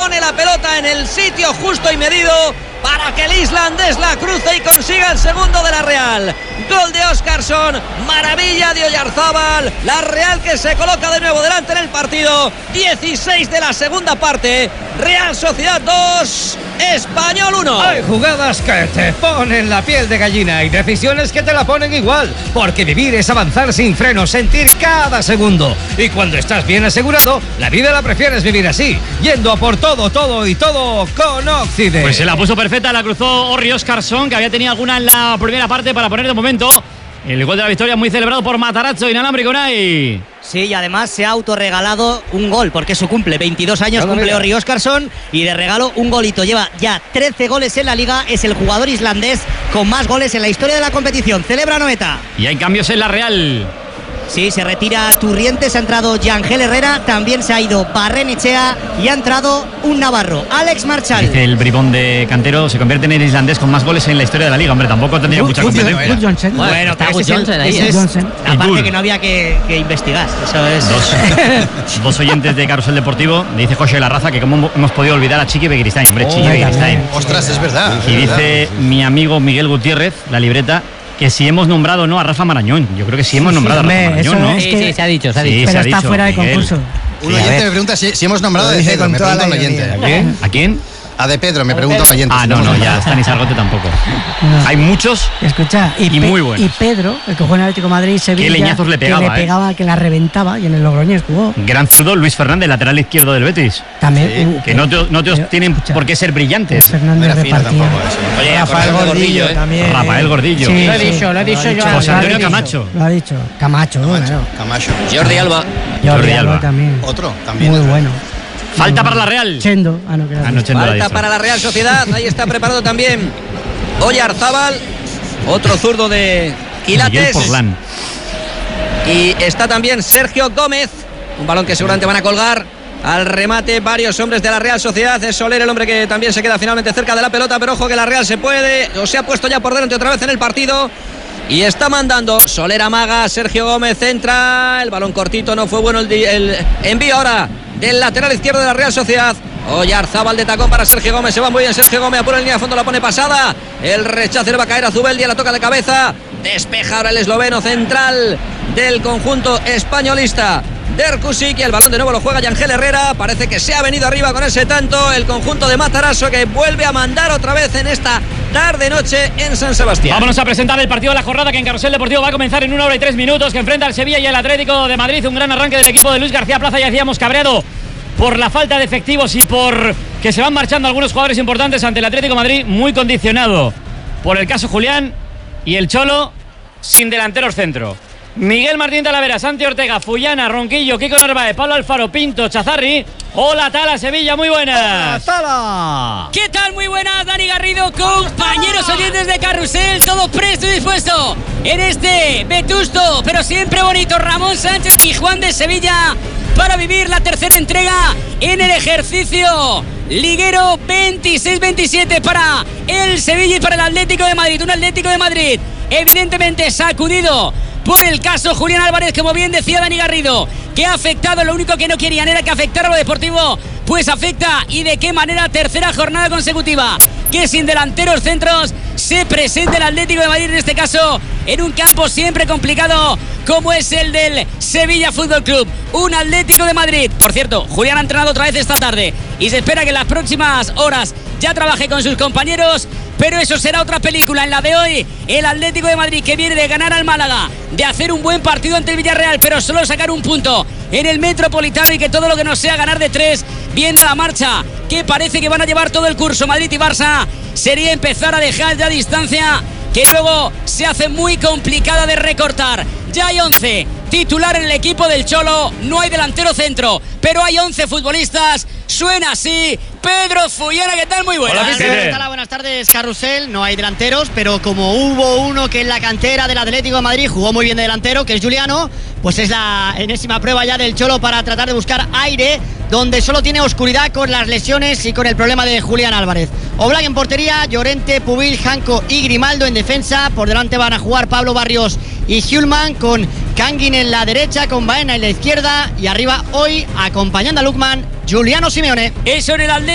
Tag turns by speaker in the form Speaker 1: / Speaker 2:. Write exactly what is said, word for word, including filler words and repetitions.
Speaker 1: pone la pelota en el sitio justo y medido para que el islandés la cruce y consiga el segundo de la Real. Gol de Óskarsson, maravilla de Oyarzábal, la Real que se coloca de nuevo delante en el partido. dieciséis de la segunda parte, Real Sociedad dos, Español uno.
Speaker 2: Hay jugadas que te ponen la piel de gallina y decisiones que te la ponen igual, porque vivir es avanzar sin frenos, sentir cada segundo, y cuando estás bien asegurado, la vida la prefieres vivir así, yendo a por todo, todo y todo con Occident.
Speaker 3: Pues se la puso perfecta, la cruzó Orri Óskarsson, que había tenido alguna en la primera parte para poner de momento el gol de la victoria, muy celebrado por Matarazzo, inalámbrico Unai.
Speaker 4: Sí, y además se ha autorregalado un gol, porque es su cumple, veintidós años
Speaker 2: Claro,
Speaker 4: cumple
Speaker 2: mira.
Speaker 4: Orri Óskarsson, y de regalo un golito. Lleva ya trece goles en la liga, es el jugador islandés con más goles en la historia de la competición. Celebra Noeta.
Speaker 3: Y hay cambios en la Real.
Speaker 4: Sí, se retira Turrientes, ha entrado Yangel Herrera, también se ha ido Barrenechea y ha entrado un navarro, Alex Marchal.
Speaker 3: Dice el bribón de Cantero, se convierte en el islandés con más goles en la historia de la liga. Hombre, tampoco tendría mucha competencia.
Speaker 5: Good Johnson.
Speaker 4: Bueno,
Speaker 5: Está
Speaker 4: pero
Speaker 5: Good
Speaker 4: ese es el-
Speaker 5: Johnson ahí,
Speaker 4: ese
Speaker 5: ¿eh?
Speaker 4: es
Speaker 5: Johnson.
Speaker 4: la
Speaker 3: Y
Speaker 4: parte
Speaker 3: Bull.
Speaker 4: que no había que, que investigar. Eso es.
Speaker 3: Dos, dos oyentes de Carrusel Deportivo, me dice José La Raza que cómo hemos podido olvidar a Chiqui Begiristain. Hombre,
Speaker 2: Oh,
Speaker 3: Chiqui
Speaker 2: ahí
Speaker 3: Begiristain.
Speaker 6: Ostras, es verdad.
Speaker 3: Y dice mi amigo Miguel Gutiérrez, la libreta, que si hemos nombrado o no a Rafa Marañón. Yo creo que sí hemos nombrado
Speaker 5: hombre,
Speaker 3: a Rafa
Speaker 5: eso
Speaker 3: Marañón, ¿no?
Speaker 5: es Sí, que- sí, se ha dicho, se ha
Speaker 3: Sí,
Speaker 5: dicho.
Speaker 3: se
Speaker 5: Pero
Speaker 3: ha
Speaker 5: está
Speaker 3: dicho,
Speaker 5: fuera de
Speaker 3: Miguel.
Speaker 5: concurso.
Speaker 6: Un
Speaker 3: Sí, a
Speaker 6: oyente
Speaker 3: ver.
Speaker 6: me pregunta si, si hemos nombrado a
Speaker 2: Lo
Speaker 6: De
Speaker 2: dice
Speaker 6: Pedro.
Speaker 2: con
Speaker 6: Me
Speaker 2: toda
Speaker 6: pregunta un
Speaker 2: la
Speaker 6: oyente.
Speaker 2: ironía.
Speaker 3: ¿A quién? ¿A quién?
Speaker 6: A De Pedro, me pregunta un oyente.
Speaker 3: Ah,
Speaker 6: si
Speaker 3: no,
Speaker 6: hemos
Speaker 3: no, ya
Speaker 6: nombrado.
Speaker 3: Stanis Argote tampoco.
Speaker 5: No.
Speaker 3: Hay muchos.
Speaker 5: Escucha, y,
Speaker 3: Y
Speaker 5: Pe-
Speaker 3: muy buenos.
Speaker 5: y Pedro, el que jugó en Atlético de Madrid y Sevilla,
Speaker 3: Qué leñazos le pegaba,
Speaker 5: que
Speaker 3: ¿eh?
Speaker 5: le pegaba, que la reventaba, y en el Logroñés jugó.
Speaker 3: Gran zurdo Luis Fernández, lateral izquierdo del Betis.
Speaker 5: También. uh,
Speaker 3: Que no, te- no te-
Speaker 5: pero,
Speaker 3: tienen
Speaker 5: escucha,
Speaker 3: por qué ser brillantes.
Speaker 5: Fernández
Speaker 6: No era fino
Speaker 5: repartía.
Speaker 6: tampoco eso.
Speaker 1: Oye,
Speaker 2: Rafael
Speaker 1: Rafael
Speaker 2: Gordillo
Speaker 1: Gordillo, ¿eh?
Speaker 2: también.
Speaker 3: Rafael Gordillo.
Speaker 5: Sí, Lo he sí, dicho, lo he dicho yo.
Speaker 3: José
Speaker 5: lo he
Speaker 3: Antonio
Speaker 5: dicho.
Speaker 3: Camacho.
Speaker 5: Lo ha dicho. Camacho,
Speaker 6: Camacho,
Speaker 5: bueno.
Speaker 6: Camacho.
Speaker 1: Jordi Alba.
Speaker 5: Jordi
Speaker 3: Jordi
Speaker 5: Alba
Speaker 3: Alba.
Speaker 5: también.
Speaker 6: Otro, también.
Speaker 5: Muy
Speaker 6: es verdad.
Speaker 5: bueno.
Speaker 3: Falta para la Real.
Speaker 5: Chendo. Ah, no, que era
Speaker 3: Ah, no, Chendo la
Speaker 1: Falta
Speaker 3: diestra.
Speaker 1: para la Real Sociedad. Ahí está preparado también Oyarzábal, otro zurdo de
Speaker 3: Miguel
Speaker 1: Quilates.
Speaker 3: Forlán.
Speaker 1: Y está también Sergio Gómez, un balón que seguramente van a colgar al remate varios hombres de la Real Sociedad. Es Soler el hombre que también se queda finalmente cerca de la pelota, pero ojo que la Real se puede, o se ha puesto ya por delante otra vez en el partido. Y está mandando Soler, amaga, Sergio Gómez entra, el balón cortito, no fue bueno el, di- el envío ahora del lateral izquierdo de la Real Sociedad. Oyarzábal de tacón para Sergio Gómez, se va muy bien Sergio Gómez, apura en línea de fondo, la pone pasada, el rechazo le va a caer a Zubeldia, la toca de cabeza, despeja ahora el esloveno central del conjunto españolista, Derkusik, y el balón de nuevo lo juega Yangel Herrera. Parece que se ha venido arriba con ese tanto el conjunto de Matarazzo, que vuelve a mandar otra vez en esta tarde-noche en San Sebastián.
Speaker 3: Vámonos a presentar el partido de la jornada, que en Carrusel Deportivo va a comenzar en una hora y tres minutos, que enfrenta al Sevilla y el Atlético de Madrid. Un gran arranque del equipo de Luis García Plaza, ya decíamos, cabreado por la falta de efectivos y por que se van marchando algunos jugadores importantes ante el Atlético de Madrid, muy condicionado por el caso Julián y el Cholo sin delanteros centro. Miguel Martín Talavera, Santi Ortega, Fullana, Ronquillo, Kiko Narváez, Pablo Alfaro, Pinto, Chazarri. Hola, Tala, Sevilla, muy buenas.
Speaker 2: ¡Tala!
Speaker 7: ¿Qué tal? Muy buenas, Dani Garrido, compañeros oyentes de Carrusel, todo presto y dispuesto en este vetusto, pero siempre bonito, Ramón Sánchez Pizjuán de Sevilla, para vivir la tercera entrega en el ejercicio liguero veintiséis veintisiete para el Sevilla y para el Atlético de Madrid. Un Atlético de Madrid evidentemente sacudido por el caso Julián Álvarez, como bien decía Dani Garrido, que ha afectado. Lo único que no querían era que afectara lo deportivo, pues afecta, y de qué manera. Tercera jornada consecutiva que sin delanteros centros se presenta el Atlético de Madrid, en este caso en un campo siempre complicado como es el del Sevilla Fútbol Club. Un Atlético de Madrid, por cierto, Julián ha entrenado otra vez esta tarde y se espera que en las próximas horas ya trabaje con sus compañeros, pero eso será otra película. En la de hoy, el Atlético de Madrid, que viene de ganar al Málaga, de hacer un buen partido ante el Villarreal, pero solo sacar un punto en el Metropolitano, y que todo lo que no sea ganar de tres, viendo la marcha que parece que van a llevar todo el curso Madrid y Barça, sería empezar a dejar ya distancia, que luego se hace muy complicada de recortar. Ya hay once titular en el equipo del Cholo, no hay delantero centro, pero hay once futbolistas. Suena así Pedro Fullana, ¿qué tal? Muy buenas.
Speaker 3: Hola, Peter.
Speaker 4: Hola, buenas tardes, Carrusel. No hay delanteros, pero como hubo uno que en la cantera del Atlético de Madrid jugó muy bien de delantero, que es Juliano, pues es la enésima prueba ya del Cholo para tratar de buscar aire donde solo tiene oscuridad con las lesiones y con el problema de Julián Álvarez. Oblak en portería, Llorente, Pubil, Janco y Grimaldo en defensa. Por delante van a jugar Pablo Barrios y Hjulman, con Kangin en la derecha, con Baena en la izquierda, y arriba hoy, acompañando a Lukman, Giuliano Simeone.
Speaker 7: Eso en el Atlético